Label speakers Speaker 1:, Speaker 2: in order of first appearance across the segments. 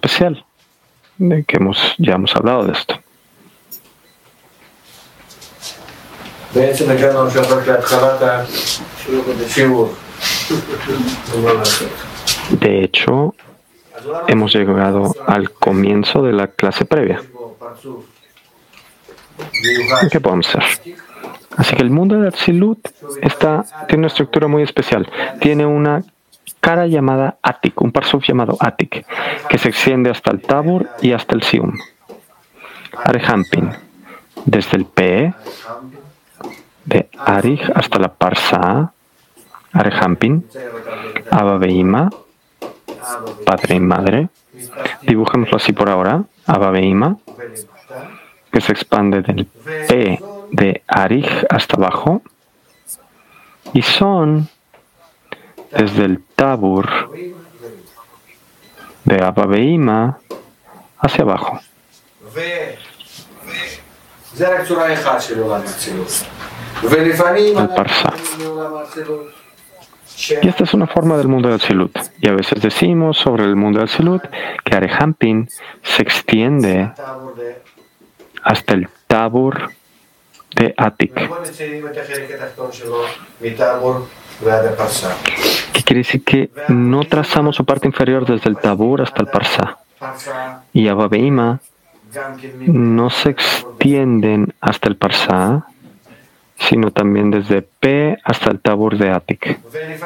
Speaker 1: especial, de que ya hemos hablado de esto. De hecho, hemos llegado al comienzo de la clase previa. ¿Qué podemos hacer? Así que el mundo de Atzilut tiene una estructura muy especial. Tiene una cara llamada Atik, un parsuf llamado Atik, que se extiende hasta el Tabur y hasta el Sium. Arehampin, desde el P de Arich hasta la Parsa, Arehampin, Abba Beima, padre y madre. Dibujémoslo así por ahora, Abba Beima, que se expande del P de Arich hasta abajo, y son desde el Tabur de Abba Beima hacia abajo. El Parsa. Y esta es una forma del mundo de Atzilut. Y a veces decimos sobre el mundo de Atzilut que Arehampin se extiende hasta el Tabur de Atik. ¿Qué quiere decir? Que no trazamos su parte inferior desde el Tabur hasta el Parsa. Y Abba Beima no se extienden hasta el Parsa, sino también desde P hasta el Tabur de Atik.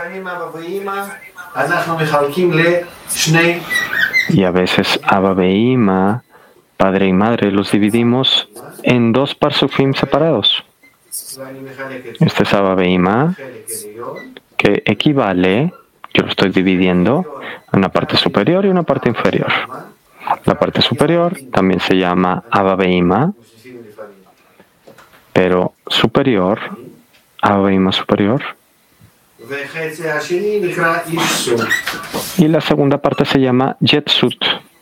Speaker 1: Y a veces Abba Beima, padre y madre, los dividimos en dos parsufim separados. Este es Abba Beima, que equivale, yo lo estoy dividiendo, en una parte superior y una parte inferior. La parte superior también se llama Abba Beima, pero superior, Abba Beima superior. Y la segunda parte se llama Yetzut.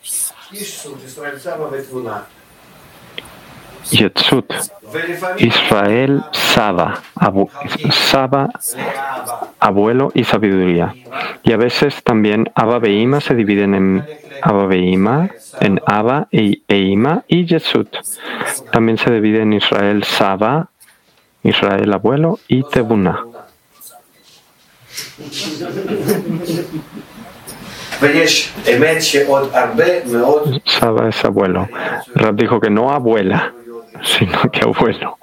Speaker 1: Yetzut, Israel Saba, abuelo y sabiduría. Y a veces también Abba Beima se dividen en Abba Beima, en Abba e Ima, y Yetzut. También se divide en Israel Saba, Israel abuelo, y Tebuna. Saba es abuelo. Rab dijo que no abuela, sino que abuelo.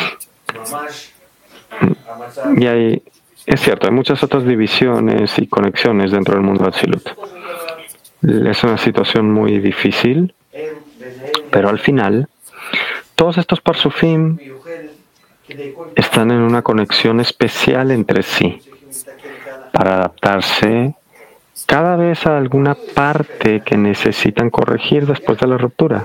Speaker 1: Y es cierto, hay muchas otras divisiones y conexiones dentro del mundo de Atzilut. Es una situación muy difícil, pero al final, todos estos parsufim están en una conexión especial entre sí para adaptarse cada vez a alguna parte que necesitan corregir después de la ruptura.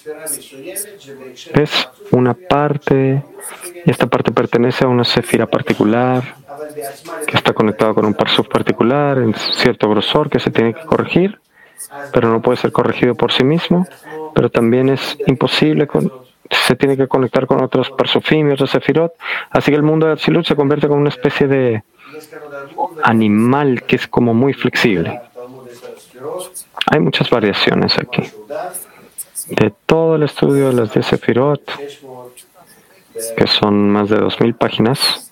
Speaker 1: Es una parte, y esta parte pertenece a una sefira particular, que está conectada con un parsuf particular, en cierto grosor que se tiene que corregir, pero no puede ser corregido por sí mismo, pero también es imposible, se tiene que conectar con otros parsufim y otros sefirot, así que el mundo de Atzilut se convierte como una especie de animal que es como muy flexible. Hay muchas variaciones aquí. De todo el estudio de las 10 sefirot, que son más de 2000 páginas,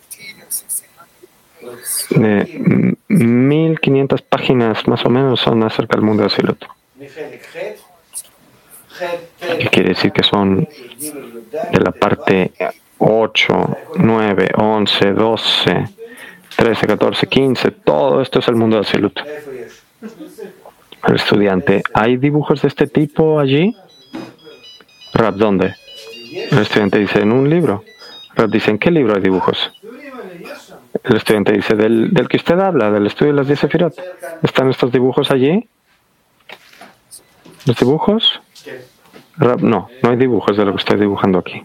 Speaker 1: de 1500 páginas más o menos son acerca del mundo de Atzilut. ¿Qué quiere decir? Que son de la parte 8, 9, 11, 12, 13, 14, 15, todo esto es el mundo de Atzilut. El estudiante, ¿hay dibujos de este tipo allí? Rab, ¿dónde? El estudiante dice, en un libro. Rab dice, ¿en qué libro hay dibujos? El estudiante dice, del que usted habla, del estudio de las 10 sefirot. ¿Están estos dibujos allí? ¿Los dibujos? Rab, no hay dibujos de lo que estoy dibujando aquí.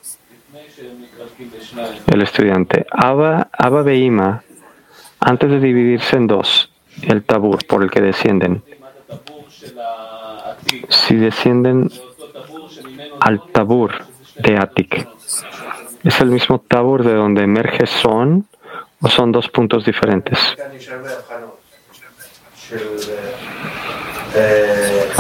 Speaker 1: El estudiante, Abba Beima, antes de dividirse en dos, el tabur por el que descienden, si descienden al tabur de Atik, ¿es el mismo tabur de donde emerge Son o son dos puntos diferentes?